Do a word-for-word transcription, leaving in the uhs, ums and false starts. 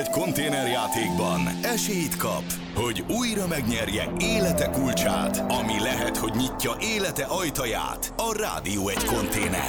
konténerjátékban esélyt kap, hogy újra megnyerje élete kulcsát, ami lehet, hogy nyitja élete ajtaját, a Rádió egy konténer.